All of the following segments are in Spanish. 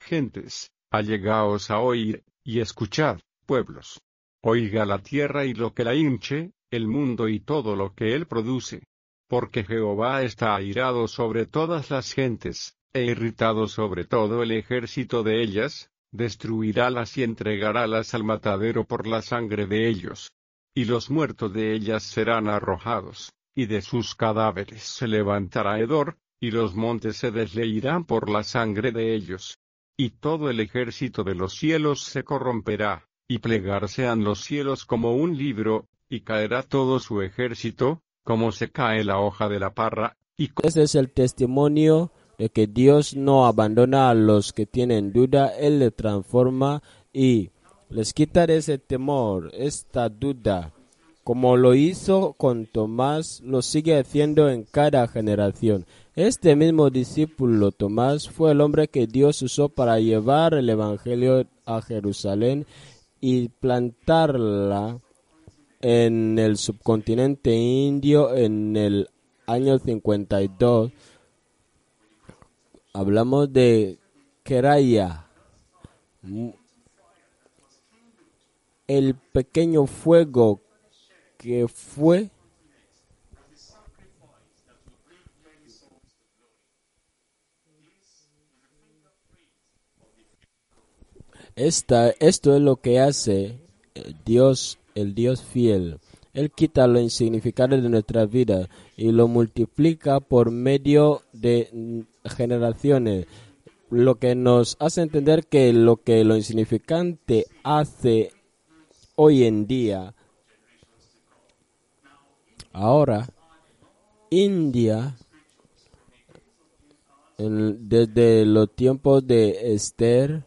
Gentes, allegaos a oír, y escuchad, pueblos. Oiga la tierra y lo que la hinche, el mundo y todo lo que él produce. Porque Jehová está airado sobre todas las gentes, e irritado sobre todo el ejército de ellas, destruirálas y entregarálas al matadero por la sangre de ellos. Y los muertos de ellas serán arrojados, y de sus cadáveres se levantará hedor, y los montes se desleirán por la sangre de ellos. Y todo el ejército de los cielos se corromperá, y plegarse han los cielos como un libro, y caerá todo su ejército, como se cae la hoja de la parra, y Ese es el testimonio de que Dios no abandona a los que tienen duda. Él les transforma y les quita ese temor, esta duda. Como lo hizo con Tomás, lo sigue haciendo en cada generación. Este mismo discípulo, Tomás, fue el hombre que Dios usó para llevar el Evangelio a Jerusalén y plantarla en el subcontinente indio en el año 52. Hablamos de Keraya, el pequeño fuego que fue esto es lo que hace Dios, el Dios fiel. Él quita lo insignificante de nuestra vida y lo multiplica por medio de generaciones, lo que nos hace entender que lo insignificante hace hoy en día. Ahora, India, desde los tiempos de Esther,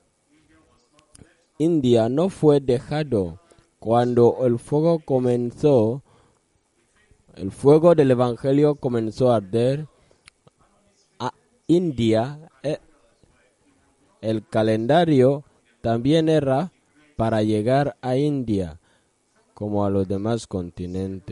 India no fue dejado. Cuando el fuego del Evangelio comenzó a arder, a India, el calendario también era para llegar a India, como a los demás continentes.